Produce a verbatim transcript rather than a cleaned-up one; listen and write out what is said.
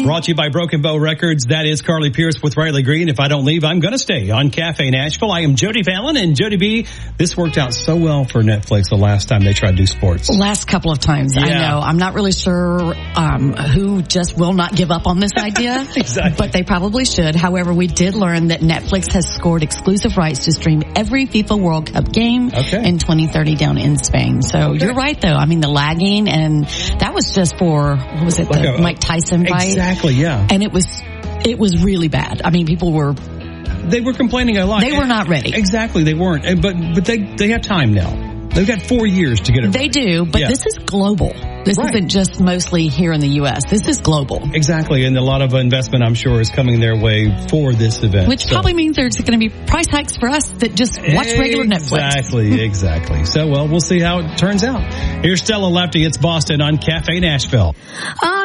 Brought to you by Broken Bow Records. That is Carly Pierce with Riley Green. If I don't leave, I'm going to stay on Cafe Nashville. I am Jody Fallon, and Jody B, this worked out so well for Netflix the last time they tried to do sports. Last couple of times, Yeah. I know. I'm not really sure um, who just will not give up on this idea, Exactly. but they probably should. However, we did learn that Netflix has scored exclusive rights to stream every FIFA World Cup game Okay. in twenty thirty down in Spain. So Okay. you're right, though. I mean, the lagging, and that was just for, what was it, Like the a- Mike Tyson fight? Exactly, yeah. And it was, it was really bad. I mean, people were, They were complaining a lot. they were not ready. Exactly, they weren't. And- But but they they have time now. They've got four years to get it They right. do, but Yeah. this is global. This Right. isn't just mostly here in the U S. This is global. Exactly, and a lot of investment, I'm sure, is coming their way for this event. Which So- probably means there's going to be price hikes for us that just watch regular Netflix. Exactly, exactly. So, well, we'll see how it turns out. Here's Stella Lefty. It's Boston on Cafe Nashville. Oh,